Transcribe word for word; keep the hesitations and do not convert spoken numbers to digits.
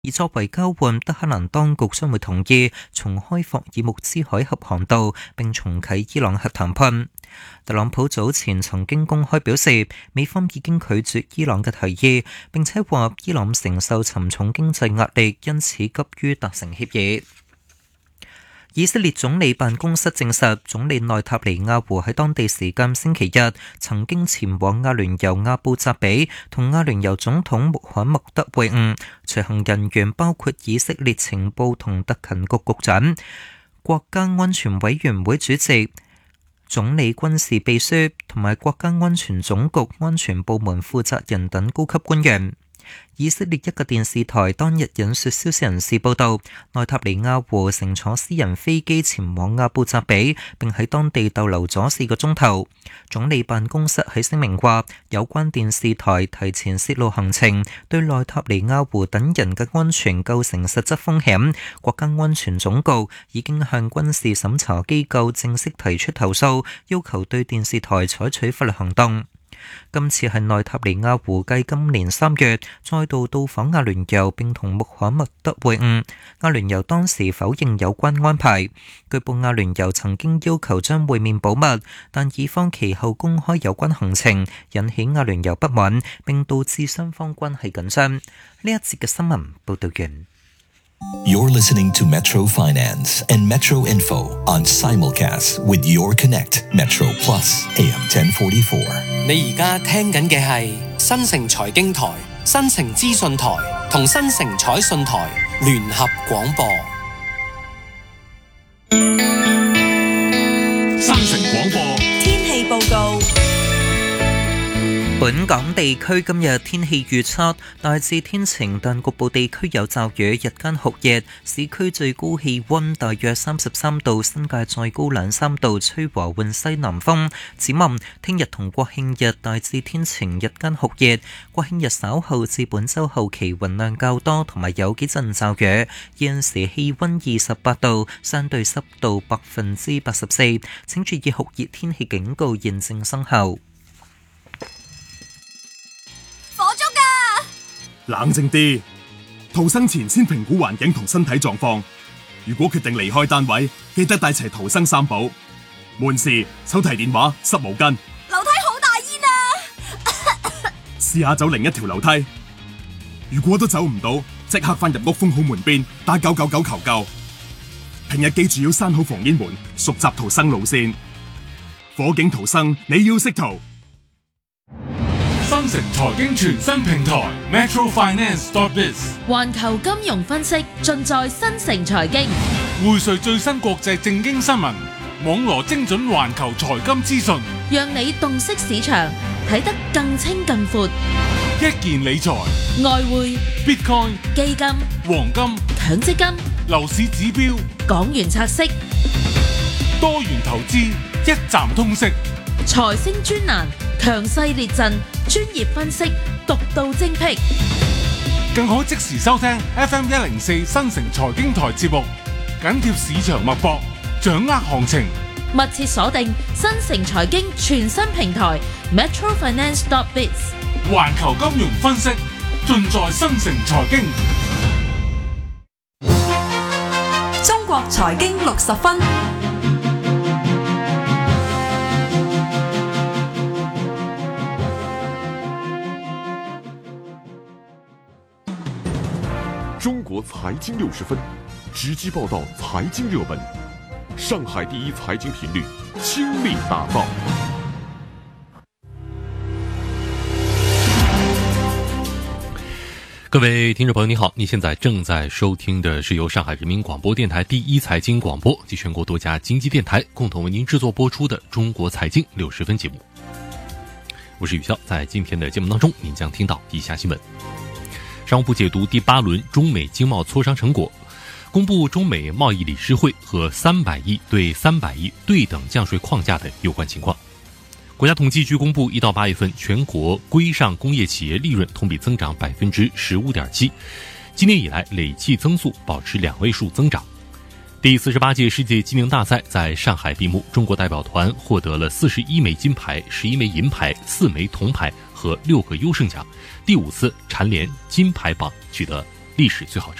而作為交換，德黑蘭當局將會同意重開霍爾木茲海峽航道並重啟伊朗核談判。特朗普早前曾經公開表示，美方已經拒絕伊朗嘅提議，並且話伊朗承受沉重經濟壓力，因此急於達成協議。以色列總理辦公室證實，總理內塔尼亞胡喺當地時間星期日曾經前往阿聯酋阿布扎比同阿聯酋總統穆罕默德會晤，隨行人員包括以色列情報同特勤局局長、國家安全委員會主席、總理軍事秘書同埋國家安全總局安全部門負責人等高級官員。以色列一個電視台當日引述消息人士報道，內塔尼亞胡乘坐私人飛機前往阿布扎比，並喺當地逗留咗四個鐘頭。總理辦公室喺聲明話，有關電視台提前泄露行程，對內塔尼亞胡等人嘅安全構成實質風險。國家安全總局已經向軍事審查機構正式提出投訴，要求對電視台採取法律行動。今次係內塔尼亞胡繼今年三月再度到訪阿聯酋並同穆罕默德會晤，阿聯酋當時否認有關安排。據報阿聯酋曾經要求將會面保密，但以方其後公開有關行程，引起阿聯酋不滿，並導致雙方關係緊張。呢一節嘅新聞報道完。 You're listening to Metro Finance and Metro Info on simulcast with Your Connect Metro Plus A M ten forty-four。 你而家聽緊嘅係新城財經台、新城資訊台同新城彩信台聯合廣播。 新城廣播天氣報告。 本港地區今日天氣預測大致天晴，但局部地區有驟雨，日間酷熱，市區最高氣溫大約三十三度，新界再高兩三度，吹和緩西南風。展望聽日同國慶日大致天晴，日間酷熱，國慶日稍後至本週後期雲量較多，同埋有幾陣驟雨。現時氣溫二十八度，相對濕度百分之八十四，請注意酷熱天氣警告現正生效。 冷靜啲，逃生前先評估環境同身體狀況。如果決定離開單位，記得帶齊逃生三寶：門匙、手提電話、濕毛巾。 樓梯好大煙啊！ 試下走另一條樓梯。如果都走唔到，即刻翻入屋封好門邊，打九九九求救。平日記住要閂好防煙門，熟習逃生路線。火警逃生，你要識逃。 新城財經全新平台 Metro Finance dot biz， 環球金融分析盡在新城財經， 匯萃最新國際政經新聞，網羅精準環球財金資訊， 讓你洞悉市場，睇得更清更闊。 一件理財、 外匯、 Bitcoin、 基金、 黃金、 強積金、 樓市指標、 港元拆息、 多元投資，一站通識。 財星專欄，強勢列陣，專業分析，獨到精闢， 更可即時收聽 F M 一零四新城財經台節目，緊貼市場脈搏，掌握行情。 密切鎖定新城財經全新平台 Metro Finance dot biz， 環球金融分析盡在新城財經。 中國財經六十分。 中国财经六十分，直击报道财经热门，上海第一财经频率，倾力打造。 各位听众朋友，你好，你现在正在收听的是由上海人民广播电台第一财经广播及全国多家经济电台共同为您制作播出的中国财经六十分节目。我是宇潇，在今天的节目当中，您将听到以下新闻。商务部解读第八轮中美经贸磋商成果，公布中美贸易理事会和三百亿对三百亿对等降税框架的有关情况。国家统计局公布一到八月份全国规上工业企业利润同比增长百分之十五点七，今年以来累计增速保持两位数增长。第四十八届世界机灵大赛在上海闭幕，中国代表团获得了四十一枚金牌、十一枚银牌、四枚铜牌和六个优胜奖，第五次蝉联金牌榜取得历史最好